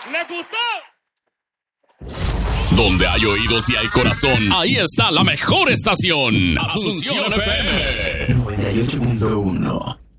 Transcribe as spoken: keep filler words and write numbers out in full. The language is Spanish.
¿Les gustó? Donde hay oídos y hay corazón, ahí está la mejor estación. Asunción F M noventa y ocho punto uno.